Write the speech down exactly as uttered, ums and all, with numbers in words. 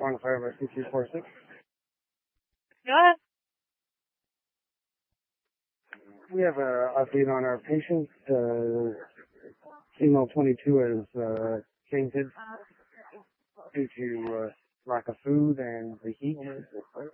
One fire by two three four six. Go ahead. We have an update on our patient. Uh, female twenty-two has uh, fainted due to uh, lack of food and the heat.